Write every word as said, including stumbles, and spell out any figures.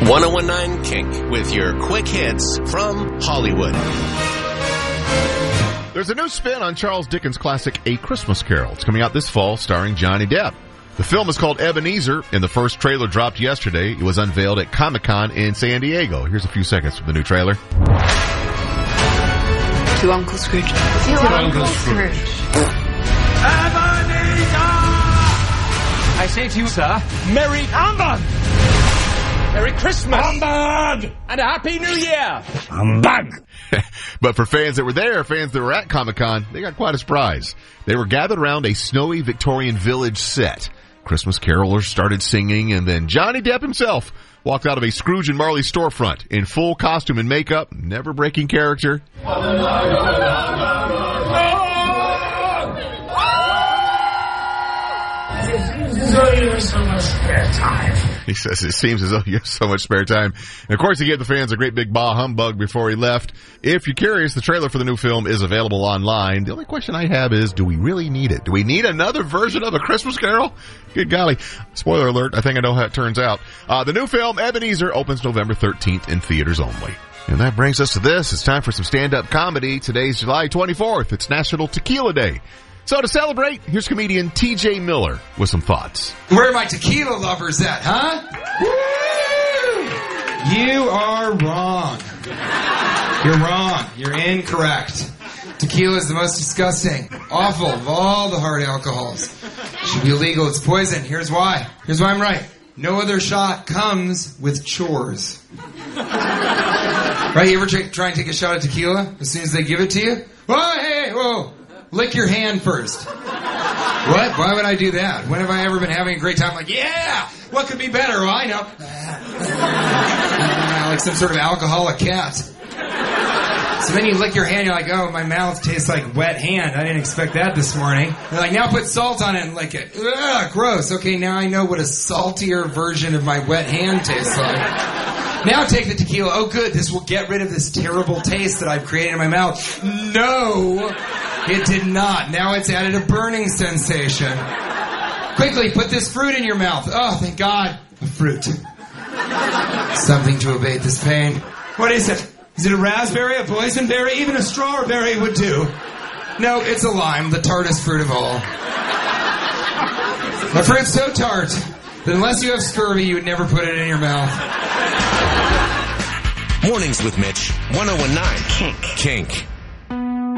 ten nineteen Kink with your quick hits from Hollywood. There's a new spin on Charles Dickens' classic A Christmas Carol. It's coming out this fall, starring Johnny Depp. The film is called Ebenezer, and the first trailer dropped yesterday. It was unveiled at Comic-Con in San Diego. Here's a few seconds from the new trailer. To Uncle Scrooge. To, to Uncle, Uncle Scrooge. Scrooge. Ebenezer! I say to you, sir, Merry Humbug! Merry Christmas! Humbug! And a Happy New Year! Humbug! But for fans that were there, fans that were at Comic-Con, they got quite a surprise. They were gathered around a snowy Victorian village set. Christmas carolers started singing, and then Johnny Depp himself walked out of a Scrooge and Marley storefront in full costume and makeup, never breaking character. He says it seems as though you have so much spare time. And of course, he gave the fans a great big bah humbug before he left. If you're curious, the trailer for the new film is available online. The only question I have is, do we really need it? Do we need another version of A Christmas Carol? Good golly. Spoiler alert, I think I know how it turns out. Uh, the new film, Ebenezer, opens November thirteenth in theaters only. And that brings us to this. It's time for some stand-up comedy. Today's July twenty-fourth. It's National Tequila Day. So to celebrate, here's comedian T J Miller with some thoughts. Where are my tequila lovers at, huh? Woo! You are wrong. You're wrong. You're incorrect. Tequila is the most disgusting, awful of all the hard alcohols. It should be illegal. It's poison. Here's why. Here's why I'm right. No other shot comes with chores. Right? You ever try, try and take a shot of tequila as soon as they give it to you? Whoa, hey, whoa. Lick your hand first. What? Why would I do that? When have I ever been having a great time? Like, yeah! What could be better? Well, I know. Like some sort of alcoholic cat. So then you lick your hand, you're like, oh, my mouth tastes like wet hand. I didn't expect that this morning. They're like, now put salt on it and lick it. Ugh, gross. Okay, now I know what a saltier version of my wet hand tastes like. Now take the tequila. Oh, good. This will get rid of this terrible taste that I've created in my mouth. No, it did not. Now it's added a burning sensation. Quickly, put this fruit in your mouth. Oh, thank God. A fruit. Something to abate this pain. What is it? Is it a raspberry, a boysenberry? Even a strawberry would do. No, it's a lime, the tartest fruit of all. A fruit so tart that unless you have scurvy, you would never put it in your mouth. Mornings with Mitch, ten nineteen Kink. Kink.